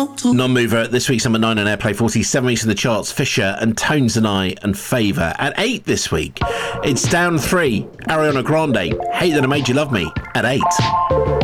Non-mover at this week's number 9 on Airplay 47 weeks in the charts. Fisher and Tones and I and Favour. At 8 this week, it's down 3. Ariana Grande, Hate That I Made You Love Me, at 8.